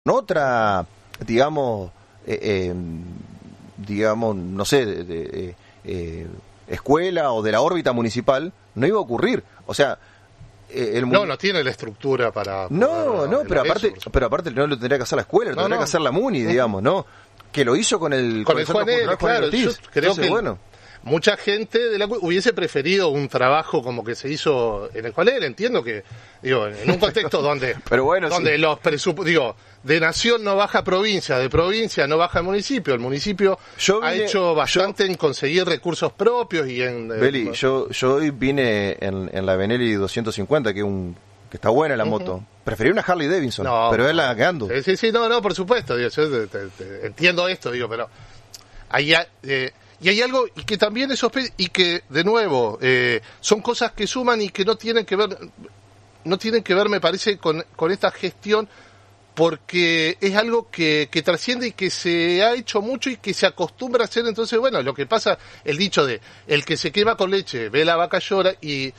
otra, digamos, no sé, escuela o de la órbita municipal, no iba a ocurrir. O sea, no tiene la estructura para... pero aparte no lo tendría que hacer la escuela, lo tendría que hacer la MUNI, digamos, ¿no? Que lo hizo con el Juan L, claro. Yo creo que mucha gente de la hubiese preferido un trabajo como que se hizo en el Juan L. Entiendo que, digo, en un contexto donde, donde los presupuestos, de nación no baja provincia, de provincia no baja municipio. El municipio ha hecho bastante en conseguir recursos propios y en... Beli, yo hoy vine en la Benelli 250, que está buena la moto. Preferí una Harley Davidson, pero es la que ando. Sí, por supuesto. Digo, yo entiendo esto, pero y hay algo y que también es y que, de nuevo, son cosas que suman y que no tienen que ver, me parece, con esta gestión, porque es algo que trasciende y que se ha hecho mucho y que se acostumbra a hacer. Entonces, bueno, lo que pasa, el dicho de el que se quema con leche ve la vaca llora, y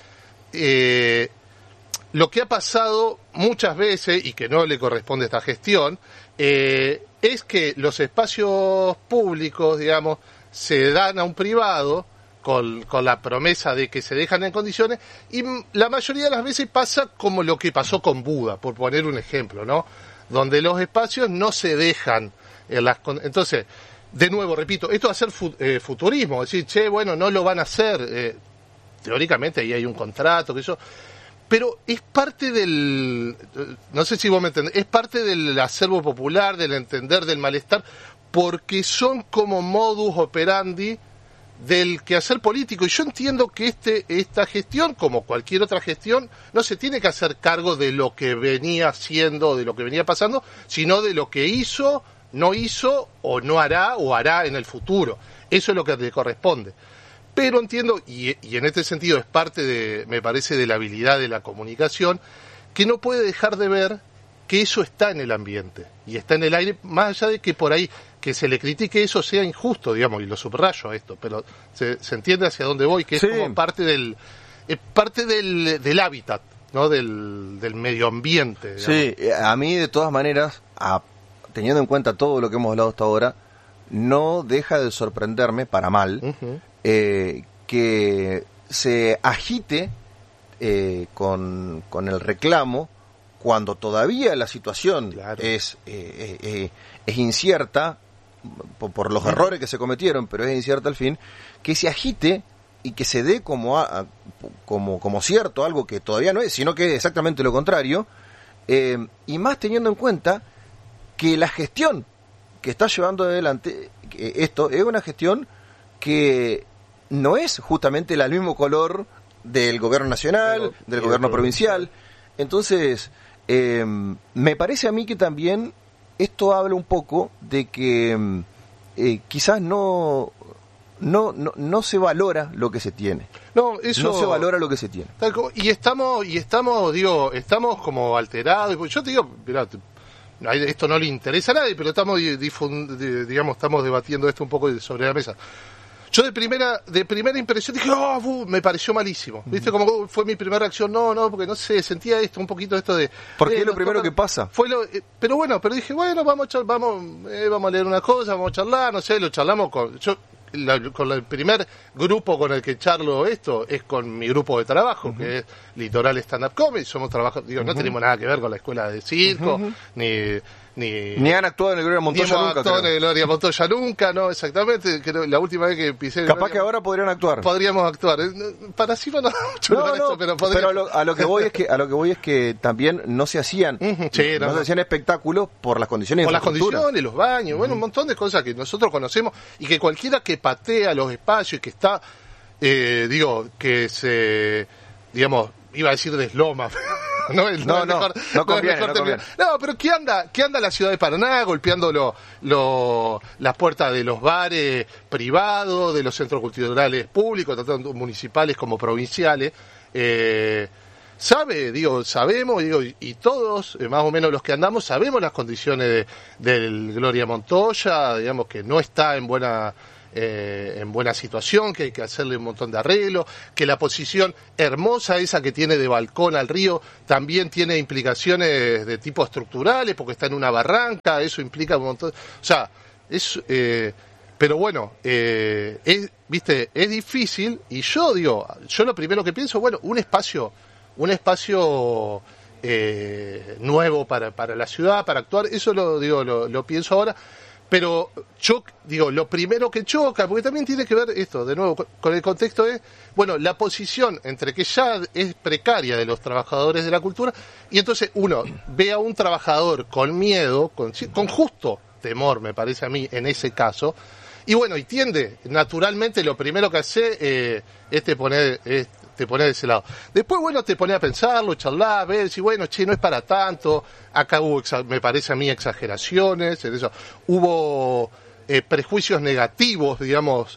lo que ha pasado muchas veces y que no le corresponde a esta gestión es que los espacios públicos, digamos, se dan a un privado con la promesa de que se dejan en condiciones, y la mayoría de las veces pasa como lo que pasó con Buda, por poner un ejemplo, ¿no? Donde los espacios no se dejan entonces, de nuevo, repito, esto va a ser futurismo, es decir, no lo van a hacer, teóricamente ahí hay un contrato, que eso, pero es parte no sé si vos me entendés, es parte del acervo popular, del entender, del malestar, porque son como modus operandi del quehacer político. Y yo entiendo que esta gestión, como cualquier otra gestión, no se tiene que hacer cargo de lo que venía haciendo, de lo que venía pasando, sino de lo que hizo, no hizo, o no hará, o hará en el futuro. Eso es lo que le corresponde. Pero entiendo, y en este sentido es parte me parece, de la habilidad de la comunicación, que no puede dejar de ver que eso está en el ambiente y está en el aire, más allá de que por ahí que se le critique eso sea injusto, digamos, y lo subrayo a esto, pero se entiende hacia dónde voy, que es como parte del hábitat, ¿no? Del medio ambiente, digamos. Sí, a mí de todas maneras, teniendo en cuenta todo lo que hemos hablado hasta ahora, no deja de sorprenderme, para mal, que se agite con el reclamo cuando todavía la situación es incierta por los errores que se cometieron, pero es incierta al fin, que se agite y que se dé como cierto algo que todavía no es, sino que es exactamente lo contrario, y más teniendo en cuenta que la gestión que está llevando adelante esto es una gestión que no es justamente el mismo color del gobierno nacional, del gobierno provincial. Entonces, me parece a mí que también esto habla un poco de que quizás no se valora lo que se tiene. No se valora lo que se tiene. Y estamos como alterados. Yo te digo, mirá, esto no le interesa a nadie, pero estamos debatiendo esto un poco sobre la mesa. Yo de primera impresión dije, me pareció malísimo. ¿Viste? Como fue mi primera reacción, porque no sé, sentía un poquito esto de... Porque es lo primero que pasa. Pero dije, vamos a leer una cosa, vamos a charlar, no sé, lo charlamos con el primer grupo con el que charlo esto, es con mi grupo de trabajo, que es Litoral Stand Up Comedy. Somos no tenemos nada que ver con la escuela de circo, ni han actuado en el Gloria Montoya nunca. Actuado en el Gloria Montoya nunca, no, exactamente. Creo, la última vez que pisé. Capaz que ahora podrían actuar. Podríamos actuar. Para sí no mucho esto, pero a lo que voy es que también no se hacían, se hacían espectáculos por las condiciones. Por las condiciones, los baños, un montón de cosas que nosotros conocemos y que cualquiera que patea los espacios y que está, que se, iba a decir desloma. No conviene. No, pero ¿qué anda la ciudad de Paraná golpeando las puertas de los bares privados, de los centros culturales públicos, tanto municipales como provinciales? Sabemos, y todos, más o menos los que andamos, sabemos las condiciones del Gloria Montoya, digamos que no está en buena en buena situación, que hay que hacerle un montón de arreglos, que la posición hermosa esa que tiene de balcón al río también tiene implicaciones de tipo estructurales, porque está en una barranca, eso implica un montón, o sea, pero bueno, viste, es difícil, y yo lo primero que pienso, bueno, un espacio nuevo para la ciudad, para actuar, eso lo pienso ahora. Pero lo primero que choca, porque también tiene que ver esto, de nuevo, con el contexto es, bueno, la posición entre que ya es precaria de los trabajadores de la cultura, y entonces uno ve a un trabajador con miedo, con justo temor, me parece a mí, en ese caso, y bueno, y tiende, naturalmente, lo primero que hace es te poner de ese lado. Después, bueno, te pones a pensarlo, charlar, ver si, bueno, no es para tanto. Acá hubo, me parece a mí, exageraciones, en eso. Hubo prejuicios negativos, digamos,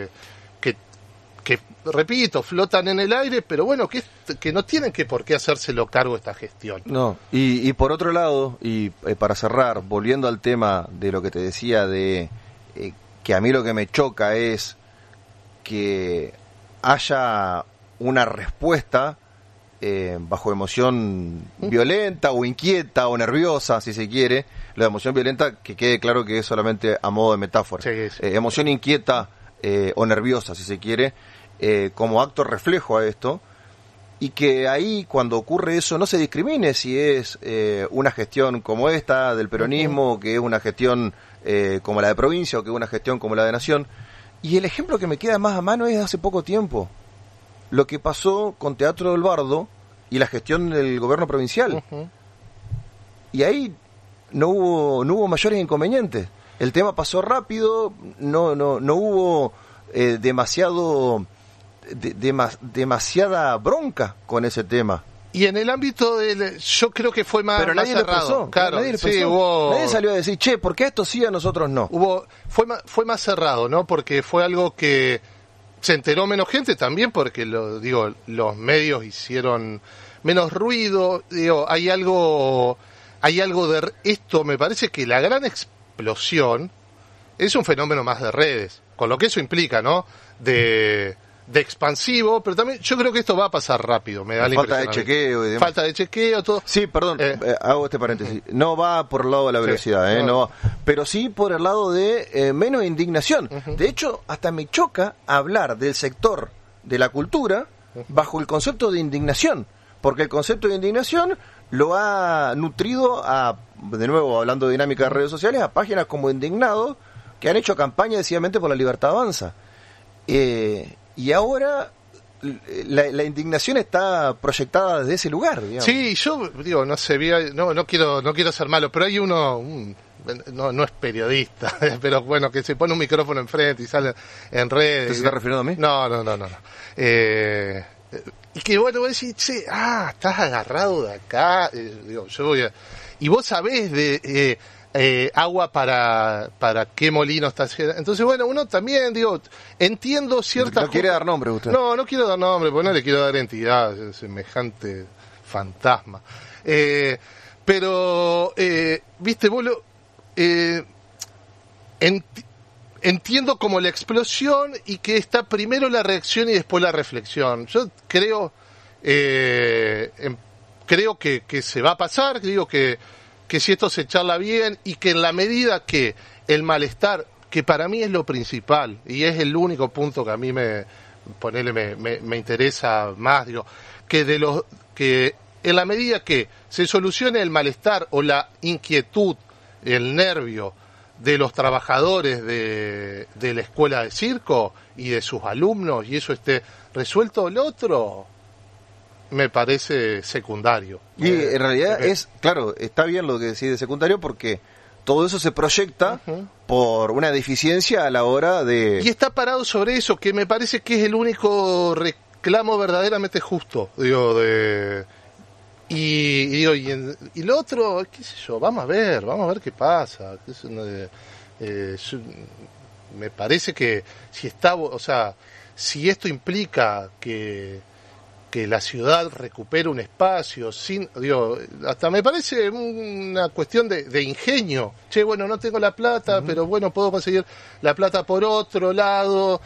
que, repito, flotan en el aire, pero bueno, que no tienen por qué hacérselo cargo esta gestión. No, y por otro lado, y para cerrar, volviendo al tema de lo que te decía de que a mí lo que me choca es que haya una respuesta bajo emoción violenta o inquieta o nerviosa, si se quiere. La emoción violenta, que quede claro que es solamente a modo de metáfora. Sí. Emoción inquieta o nerviosa, si se quiere, como acto reflejo a esto, y que ahí, cuando ocurre eso, no se discrimine si es una gestión como esta del peronismo, o que es una gestión como la de provincia, o que es una gestión como la de nación. Y el ejemplo que me queda más a mano es de hace poco tiempo, lo que pasó con Teatro del Bardo y la gestión del gobierno provincial. Y ahí no hubo mayores inconvenientes. El tema pasó rápido, no hubo demasiada bronca con ese tema. Y en el ámbito yo creo que fue más, pero nadie más cerrado. Pensó, claro, nadie sí, hubo, nadie salió a decir, ¿por qué esto sí a nosotros no? Fue más cerrado, ¿no? Porque fue algo que se enteró menos gente también, porque los medios hicieron menos ruido. Hay algo de esto. Me parece que la gran explosión es un fenómeno más de redes, con lo que eso implica, ¿no? De expansivo, pero también yo creo que esto va a pasar rápido, me da la impresión. Falta de chequeo y demás. Falta de chequeo, todo. Sí, perdón, hago este paréntesis. No va por el lado de la velocidad, no va, pero sí por el lado de menos indignación. De hecho, hasta me choca hablar del sector de la cultura bajo el concepto de indignación, porque el concepto de indignación lo ha nutrido de nuevo, hablando de dinámica de redes sociales, a páginas como Indignado, que han hecho campaña decididamente por la libertad avanza. Y ahora la indignación está proyectada desde ese lugar, digamos. Sí, yo no sé, no quiero ser malo, pero hay uno, no es periodista, pero bueno, que se pone un micrófono enfrente y sale en redes. ¿Te estás refiriendo a mí? No. Y que bueno, vos decís, estás agarrado de acá, yo voy a... Y vos sabés de... agua para qué molino está haciendo. Entonces, bueno, uno también, entiendo ciertas... ¿No quiere dar nombre usted? No quiero dar nombre, porque no le quiero dar entidad, semejante fantasma. Pero, viste, vos entiendo como la explosión y que está primero la reacción y después la reflexión. Yo creo que se va a pasar, que si esto se charla bien y que en la medida que el malestar, que para mí es lo principal y es el único punto que a mí me interesa más, que en la medida que se solucione el malestar o la inquietud, el nervio de los trabajadores de la escuela de circo y de sus alumnos y eso esté resuelto, lo otro me parece secundario. Y en realidad claro, está bien lo que decís de secundario porque todo eso se proyecta por una deficiencia a la hora de... Y está parado sobre eso, que me parece que es el único reclamo verdaderamente justo, y lo otro, qué sé yo, vamos a ver qué pasa. Me parece que si esto implica que la ciudad recupere un espacio sin, digo, hasta me parece una cuestión de ingenio. Che, bueno, no tengo la plata, pero bueno, puedo conseguir la plata por otro lado,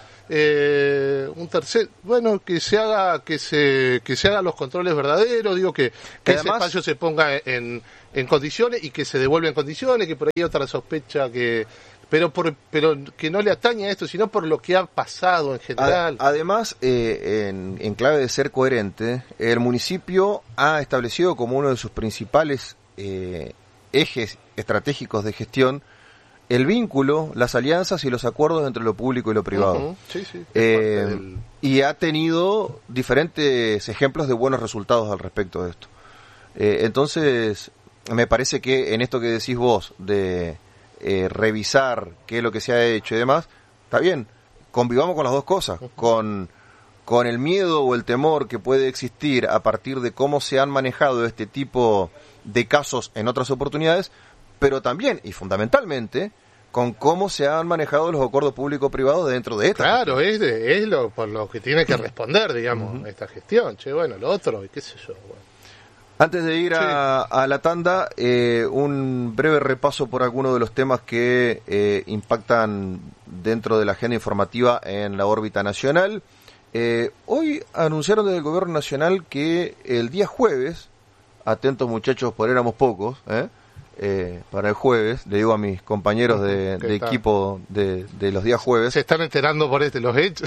un tercer, bueno, que se hagan los controles verdaderos, digo, que además, ese espacio se ponga en condiciones y que se devuelva en condiciones, que por ahí hay otra sospecha pero que no le atañe a esto, sino por lo que ha pasado en general. Además, en clave de ser coherente, el municipio ha establecido como uno de sus principales ejes estratégicos de gestión el vínculo, las alianzas y los acuerdos entre lo público y lo privado. Uh-huh. Sí, sí. Y ha tenido diferentes ejemplos de buenos resultados al respecto de esto. Entonces, me parece que en esto que decís vos de revisar qué es lo que se ha hecho y demás, está bien, convivamos con las dos cosas, con el miedo o el temor que puede existir a partir de cómo se han manejado este tipo de casos en otras oportunidades, pero también y fundamentalmente con cómo se han manejado los acuerdos público-privados dentro de esta. Claro, por lo que tiene que responder, digamos, esta gestión. Che, bueno, lo otro, y qué sé yo, bueno. Antes de ir a la tanda, un breve repaso por algunos de los temas que impactan dentro de la agenda informativa en la órbita nacional. Hoy anunciaron desde el gobierno nacional que el día jueves, atentos muchachos, por éramos pocos, para el jueves, le digo a mis compañeros de equipo de los días jueves. Se están enterando por los hechos.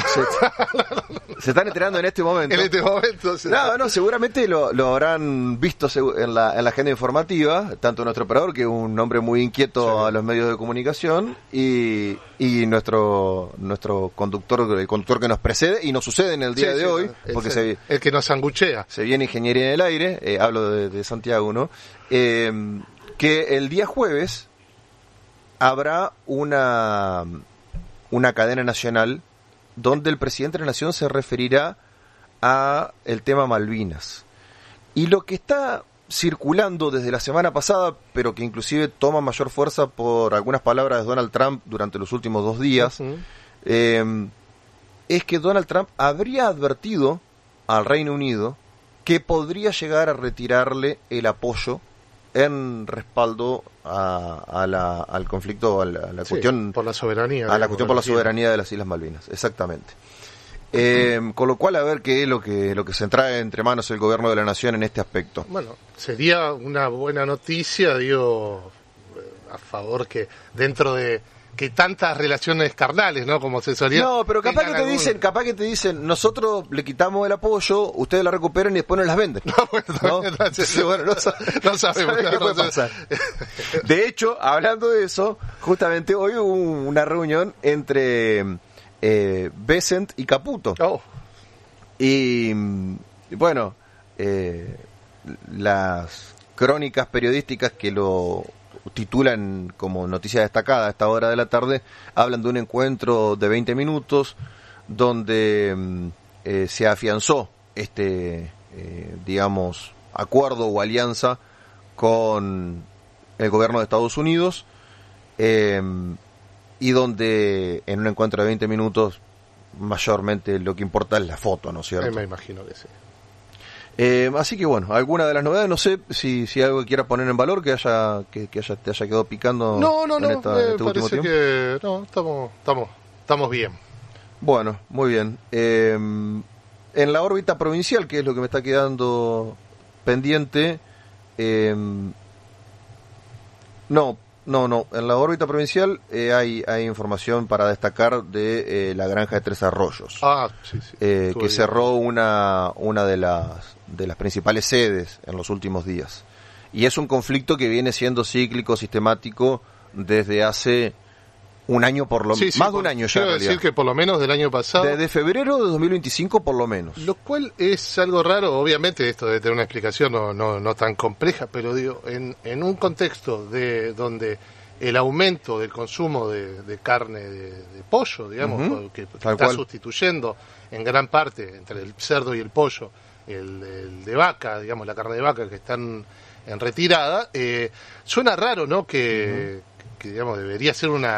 Se están enterando en este momento. En este momento. No, seguramente lo habrán visto en la agenda informativa, tanto nuestro operador, que es un hombre muy inquieto a los medios de comunicación, y nuestro conductor, el conductor que nos precede y nos sucede en el día de hoy, porque el que nos sanguchea. Se viene Ingeniería en el Aire, hablo de Santiago, ¿no? Que el día jueves habrá una cadena nacional donde el presidente de la Nación se referirá a el tema Malvinas. Y lo que está circulando desde la semana pasada, pero que inclusive toma mayor fuerza por algunas palabras de Donald Trump durante los últimos 2 días, es que Donald Trump habría advertido al Reino Unido que podría llegar a retirarle el apoyo en respaldo al conflicto, a la cuestión por la soberanía, a la cuestión por la soberanía de las Islas Malvinas, exactamente. Con lo cual, a ver qué es lo que se trae entre manos el gobierno de la nación en este aspecto. Bueno, sería una buena noticia, digo, a favor que dentro de que tantas relaciones carnales, ¿no? Como se solía. No, pero capaz que te dicen, nosotros le quitamos el apoyo, ustedes la recuperan y después nos las venden. No sabemos qué puede pasar. De hecho, hablando de eso, justamente hoy hubo una reunión entre Bessent y Caputo. Y bueno, las crónicas periodísticas que lo titulan como noticia destacada a esta hora de la tarde, hablan de un encuentro de 20 minutos donde se afianzó este, acuerdo o alianza con el gobierno de Estados Unidos, y donde en un encuentro de 20 minutos mayormente lo que importa es la foto, ¿no es cierto? Me imagino que sí. Así que bueno, alguna de las novedades, no sé si algo que quiera poner en valor que te haya quedado picando. No, en este último tiempo. Que no, estamos bien. Bueno, muy bien. En la órbita provincial, que es lo que me está quedando pendiente, no, en la órbita provincial hay información para destacar de la granja de Tres Arroyos, sí. que cerró una de las principales sedes en los últimos días, y es un conflicto que viene siendo cíclico, sistemático desde hace un año, más de un año ya. Quiero decir que por lo menos del año pasado, desde febrero de 2025 por lo menos, lo cual es algo raro. Obviamente esto debe tener una explicación no tan compleja, pero digo, en un contexto donde el aumento del consumo de carne de pollo, digamos, que está sustituyendo en gran parte entre el cerdo y el pollo el de vaca, digamos, la carne de vaca, que están en retirada, suena raro, ¿no? Que digamos debería ser un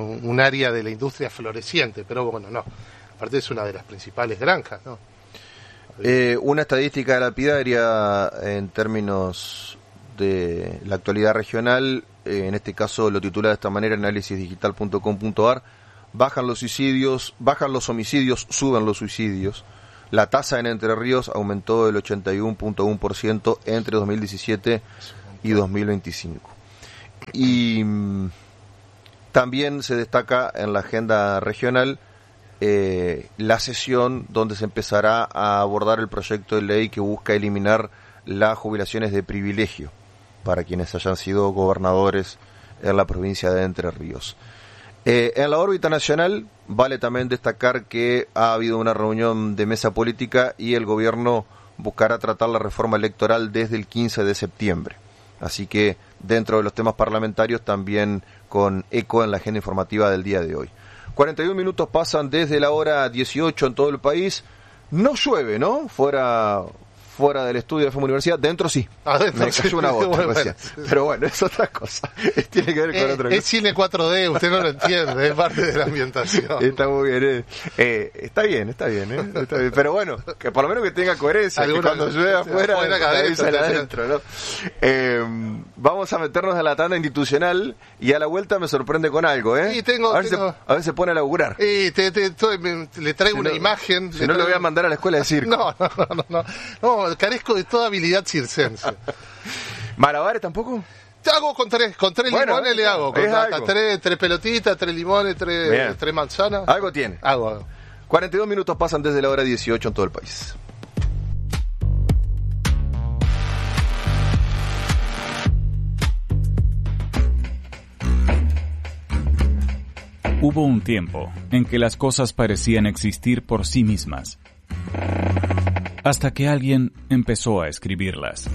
área de la industria floreciente, pero bueno, no. Aparte es una de las principales granjas, ¿no? Una estadística lapidaria en términos de la actualidad regional, en este caso lo titula de esta manera análisisdigital.com.ar: bajan los homicidios, suben los suicidios. La tasa en Entre Ríos aumentó del 81.1% entre 2017 y 2025. Y también se destaca en la agenda regional la sesión donde se empezará a abordar el proyecto de ley que busca eliminar las jubilaciones de privilegio para quienes hayan sido gobernadores en la provincia de Entre Ríos. En la órbita nacional vale también destacar que ha habido una reunión de mesa política y el gobierno buscará tratar la reforma electoral desde el 15 de septiembre. Así que dentro de los temas parlamentarios también con eco en la agenda informativa del día de hoy. 41 minutos pasan desde la hora 18 en todo el país. No llueve, ¿no? Fuera del estudio de FEMA Universidad, dentro sí. Adentro, me cayó una gota recién. Pero bueno, es otra cosa. Tiene que ver con otra cosa. Es cine 4D, usted no lo entiende, es parte de la ambientación. Está muy bien, está bien. Pero bueno, que por lo menos que tenga coherencia, que cuando llueve afuera adentro, ¿no? Vamos a meternos a la tanda institucional y a la vuelta me sorprende con algo, ¿eh? Sí, a ver se pone a laburar. Le traigo una imagen. Si no, lo voy a mandar a la escuela de circo. No, carezco de toda habilidad circense. ¿Malabares tampoco? Te hago con tres limones, le hago. Tres pelotitas, 3 limones, 3 manzanas. Algo tiene. Hago. 42 minutos pasan desde la hora 18 en todo el país. Hubo un tiempo en que las cosas parecían existir por sí mismas, hasta que alguien empezó a escribirlas.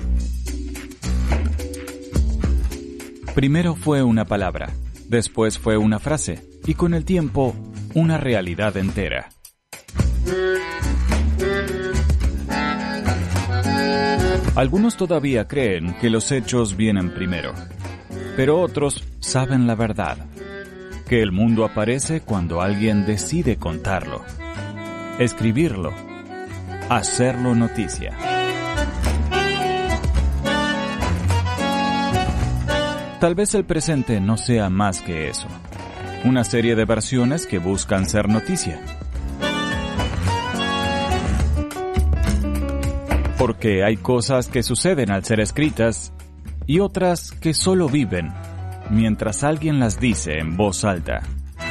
Primero fue una palabra, después fue una frase, y con el tiempo, una realidad entera. Algunos todavía creen que los hechos vienen primero, pero otros saben la verdad, que el mundo aparece cuando alguien decide contarlo, escribirlo, hacerlo noticia. Tal vez el presente no sea más que eso, una serie de versiones que buscan ser noticia. Porque hay cosas que suceden al ser escritas y otras que solo viven mientras alguien las dice en voz alta.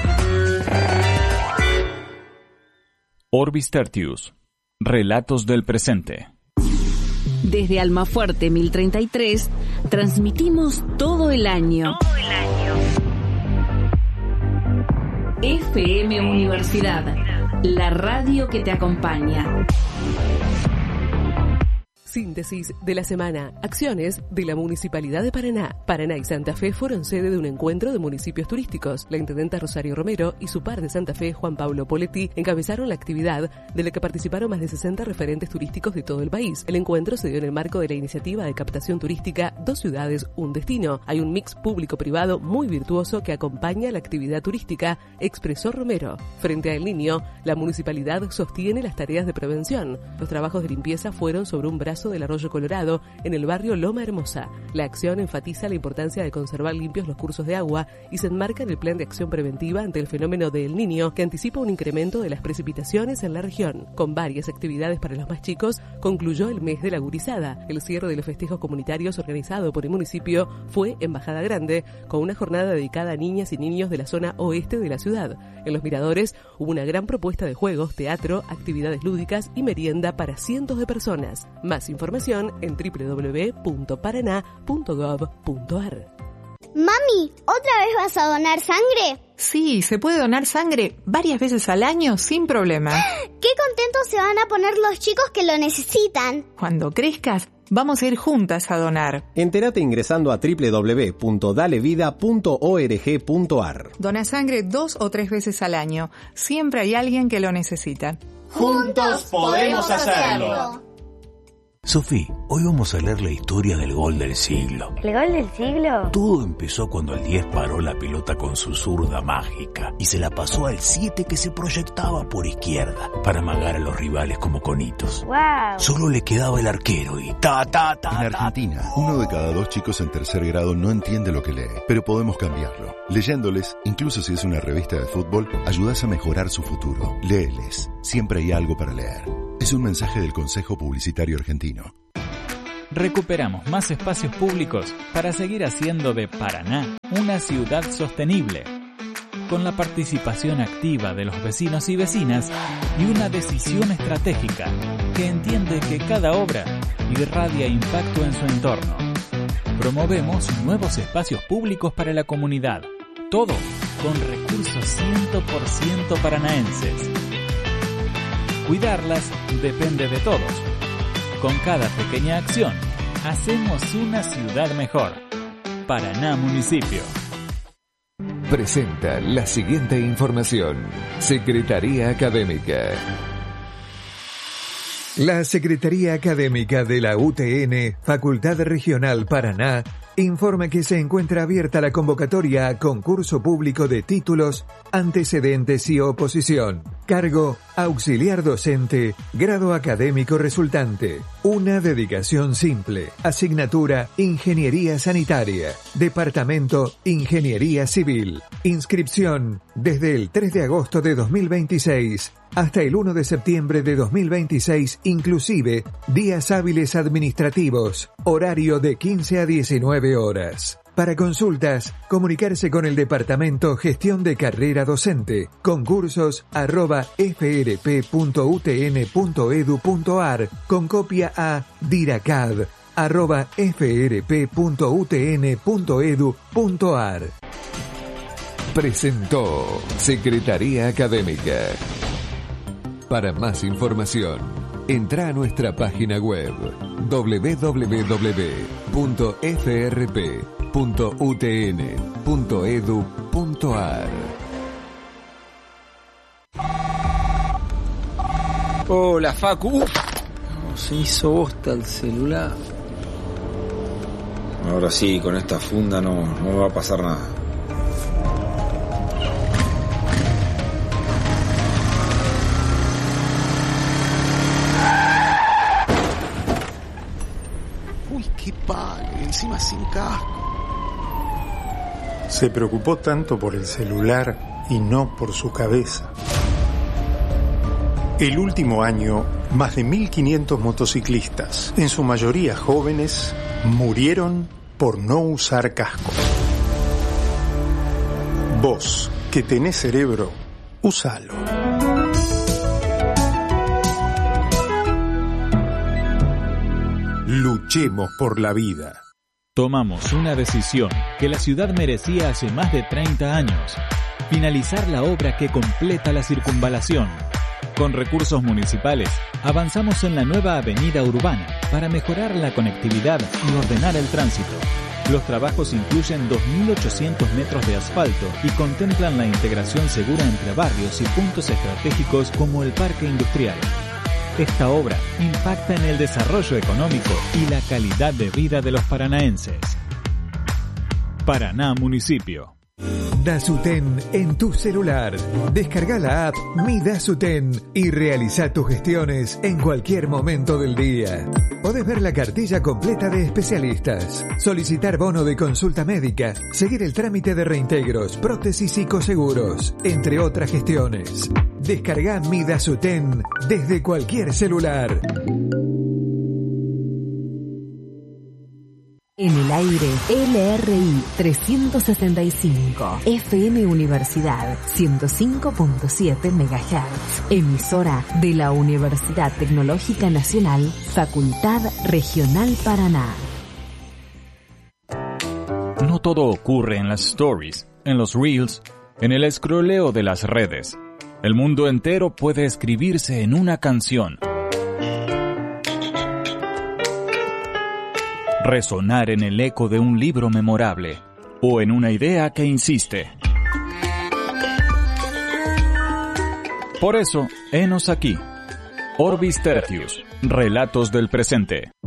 Orbis Tertius, Relatos del Presente. Desde Almafuerte 1033, transmitimos todo el año. FM Universidad, la radio que te acompaña. Síntesis de la semana. Acciones de la Municipalidad de Paraná. Paraná y Santa Fe fueron sede de un encuentro de municipios turísticos. La intendenta Rosario Romero y su par de Santa Fe, Juan Pablo Poletti, encabezaron la actividad de la que participaron más de 60 referentes turísticos de todo el país. El encuentro se dio en el marco de la iniciativa de captación turística Dos Ciudades, un Destino. Hay un mix público-privado muy virtuoso que acompaña la actividad turística, expresó Romero. Frente a El Niño, la municipalidad sostiene las tareas de prevención. Los trabajos de limpieza fueron sobre un brazo del Arroyo Colorado en el barrio Loma Hermosa. La acción enfatiza la importancia de conservar limpios los cursos de agua y se enmarca en el plan de acción preventiva ante el fenómeno de El Niño, que anticipa un incremento de las precipitaciones en la región. Con varias actividades para los más chicos, concluyó el mes de la gurizada. El cierre de los festejos comunitarios organizado por el municipio fue en Bajada Grande, con una jornada dedicada a niñas y niños de la zona oeste de la ciudad. En los miradores hubo una gran propuesta de juegos, teatro, actividades lúdicas y merienda para cientos de personas. Más información en www.paraná.gov.ar. Mami, ¿otra vez vas a donar sangre? Sí, se puede donar sangre varias veces al año sin problema. ¡Qué contentos se van a poner los chicos que lo necesitan! Cuando crezcas, vamos a ir juntas a donar. Entérate ingresando a www.dalevida.org.ar. Dona sangre 2 o 3 veces al año. Siempre hay alguien que lo necesita. ¡Juntos podemos hacerlo! Sofí, hoy vamos a leer la historia del gol del siglo. ¿El gol del siglo? Todo empezó cuando el 10 paró la pelota con su zurda mágica y se la pasó al 7 que se proyectaba por izquierda para amagar a los rivales como conitos. ¡Wow! Solo le quedaba el arquero y ta. En Argentina, 1 de cada 2 chicos en tercer grado no entiende lo que lee, pero podemos cambiarlo. Leyéndoles, incluso si es una revista de fútbol, ayudas a mejorar su futuro. Léeles, siempre hay algo para leer. Es un mensaje del Consejo Publicitario Argentino. Recuperamos más espacios públicos para seguir haciendo de Paraná una ciudad sostenible, con la participación activa de los vecinos y vecinas y una decisión estratégica que entiende que cada obra irradia impacto en su entorno. Promovemos nuevos espacios públicos para la comunidad, todo con recursos 100% paranaenses. Cuidarlas depende de todos. Con cada pequeña acción, hacemos una ciudad mejor. Paraná Municipio. Presenta la siguiente información. Secretaría Académica. La Secretaría Académica de la UTN, Facultad Regional Paraná, informa que se encuentra abierta la convocatoria a concurso público de títulos, antecedentes y oposición. Cargo, auxiliar docente, grado académico resultante. Una dedicación simple. Asignatura, Ingeniería Sanitaria. Departamento, Ingeniería Civil. Inscripción, desde el 3 de agosto de 2026 hasta el 1 de septiembre de 2026, inclusive días hábiles administrativos, horario de 15 a 19 horas. Para consultas, comunicarse con el Departamento Gestión de Carrera Docente, concursos@frp.utn.edu.ar, con copia a diracad@frp.utn.edu.ar. Presentó Secretaría Académica. Para más información, entra a nuestra página web www.frp.utn.edu.ar. Hola, Facu. Se hizo bosta el celular. Ahora sí, con esta funda no me va a pasar nada. Qué palo, encima sin casco. Se preocupó tanto por el celular y no por su cabeza. El último año, más de 1.500 motociclistas, en su mayoría jóvenes, murieron por no usar casco. Vos, que tenés cerebro, úsalo. Luchemos por la vida. Tomamos una decisión que la ciudad merecía hace más de 30 años. Finalizar la obra que completa la circunvalación. Con recursos municipales, avanzamos en la nueva avenida urbana para mejorar la conectividad y ordenar el tránsito. Los trabajos incluyen 2.800 metros de asfalto y contemplan la integración segura entre barrios y puntos estratégicos como el Parque Industrial. Esta obra impacta en el desarrollo económico y la calidad de vida de los paranaenses. Paraná Municipio. Dasuten en tu celular. Descarga la app Mi Dasuten y realiza tus gestiones en cualquier momento del día. Podés ver la cartilla completa de especialistas, solicitar bono de consulta médica, seguir el trámite de reintegros, prótesis y coseguros, entre otras gestiones. Descarga Mi Dasuten desde cualquier celular. En el aire, LRI 365, FM Universidad 105.7 MHz, emisora de la Universidad Tecnológica Nacional, Facultad Regional Paraná. No todo ocurre en las stories, en los reels, en el scrolleo de las redes. El mundo entero puede escribirse en una canción. Resonar en el eco de un libro memorable o en una idea que insiste. Por eso, henos aquí. Orbis Tertius, relatos del presente.